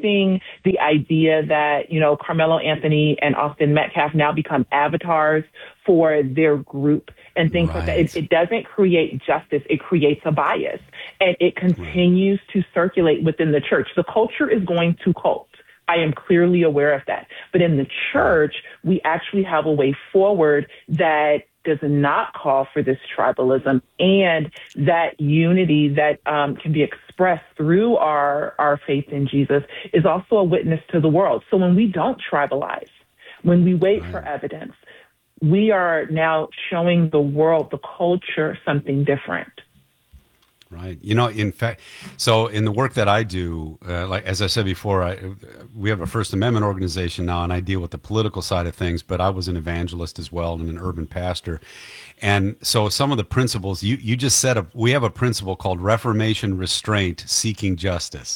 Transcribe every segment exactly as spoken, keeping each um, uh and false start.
embracing the idea that, you know, Carmelo Anthony and Austin Metcalf now become avatars for their group and things Right. like that. It, it doesn't create justice. It creates a bias, and it continues right. to circulate within the church. The culture is going to cult. I am clearly aware of that. But in the church, we actually have a way forward that does not call for this tribalism, and that unity that um, can be expressed through our, our faith in Jesus is also a witness to the world. So when we don't tribalize, when we wait right. for evidence, we are now showing the world, the culture, something different. Right. You know, in fact, so in the work that I do, uh, like as I said before, I, we have a First Amendment organization now, and I deal with the political side of things, but I was an evangelist as well and an urban pastor. And so some of the principles, you, you just said, a, we have a principle called reformation, restraint, seeking justice.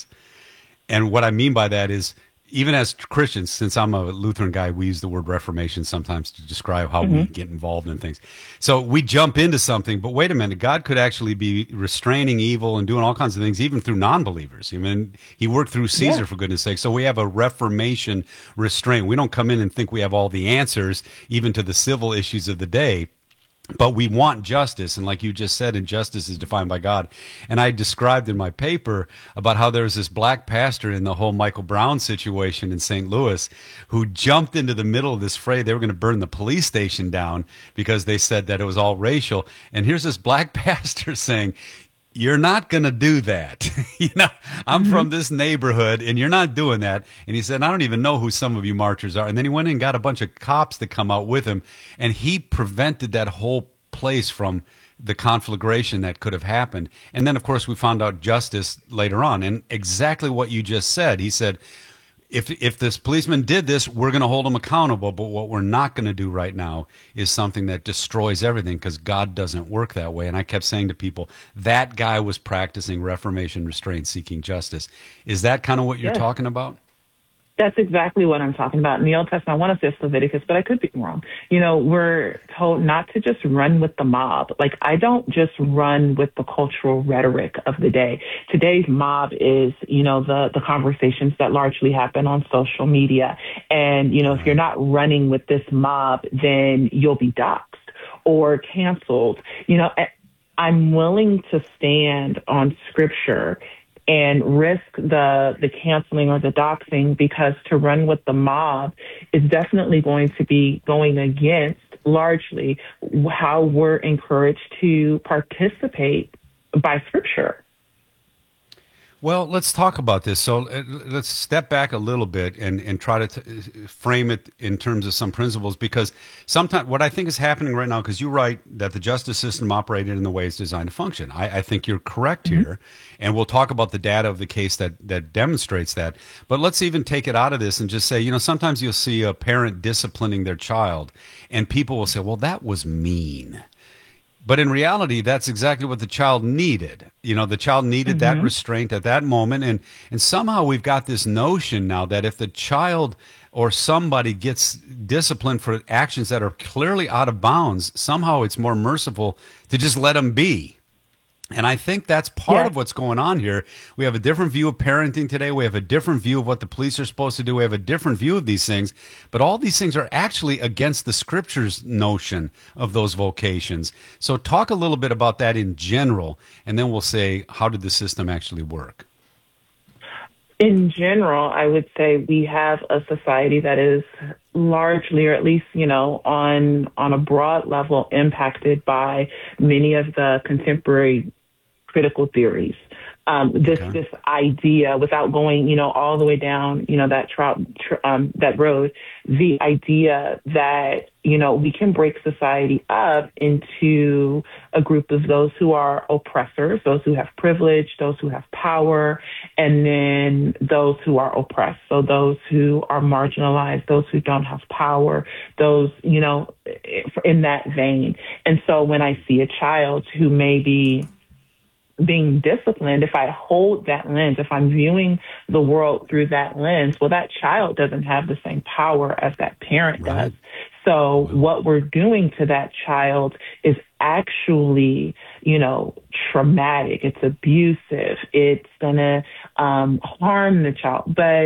And what I mean by that is, even as Christians, since I'm a Lutheran guy, we use the word reformation sometimes to describe how mm-hmm. we get involved in things. So we jump into something, but wait a minute, God could actually be restraining evil and doing all kinds of things, even through non-believers. I mean, he worked through Caesar, yeah. for goodness sake. So we have a reformation restraint. We don't come in and think we have all the answers, even to the civil issues of the day. But we want justice, and like you just said, injustice is defined by God. And I described in my paper about how there was this black pastor in the whole Michael Brown situation in Saint Louis who jumped into the middle of this fray. They were going to burn the police station down because they said that it was all racial. And here's this black pastor saying, you're not going to do that. you know, I'm mm-hmm. from this neighborhood and you're not doing that. And he said, I don't even know who some of you marchers are. And then he went in and got a bunch of cops to come out with him. And he prevented that whole place from the conflagration that could have happened. And then, of course, we found out justice later on. And exactly what you just said, he said, if if this policeman did this, we're going to hold him accountable. But what we're not going to do right now is something that destroys everything, because God doesn't work that way. And I kept saying to people, that guy was practicing reformation, restraint, seeking justice. Is that kind of what you're yes. talking about? That's exactly what I'm talking about. In the Old Testament, I want to say it's Leviticus, but I could be wrong. You know, we're told not to just run with the mob. Like, I don't just run with the cultural rhetoric of the day. Today's mob is, you know, the, the conversations that largely happen on social media. And, you know, if you're not running with this mob, then you'll be doxxed or canceled. You know, I'm willing to stand on scripture and risk the the canceling or the doxing, because to run with the mob is definitely going to be going against largely how we're encouraged to participate by scripture. Well, let's talk about this. So uh, let's step back a little bit and, and try to t- frame it in terms of some principles, because sometimes what I think is happening right now, because you write that the justice system operated in the way it's designed to function. I, I think you're correct mm-hmm. here, and we'll talk about the data of the case that, that demonstrates that. But let's even take it out of this and just say, you know, sometimes you'll see a parent disciplining their child, and people will say, well, that was mean. But in reality, that's exactly what the child needed. You know, the child needed mm-hmm. that restraint at that moment. And, and somehow we've got this notion now that if the child or somebody gets disciplined for actions that are clearly out of bounds, somehow it's more merciful to just let them be. And I think that's part yeah. of what's going on here. We have a different view of parenting today. We have a different view of what the police are supposed to do. We have a different view of these things. But all these things are actually against the scripture's notion of those vocations. So talk a little bit about that in general, and then we'll say, how did the system actually work? In general, I would say we have a society that is largely, or at least, you know, on on a broad level, impacted by many of the contemporary critical theories. Um, this okay. this idea, without going, you know, all the way down, you know, that tr- tr- um, that road, the idea that, you know, we can break society up into a group of those who are oppressors, those who have privilege, those who have power, and then those who are oppressed. So those who are marginalized, those who don't have power, those, you know, in that vein. And so when I see a child who may be being disciplined, if I hold that lens, if I'm viewing the world through that lens, well, that child doesn't have the same power as that parent right. does. So what we're doing to that child is actually, you know, traumatic. It's abusive. It's going to um, harm the child. But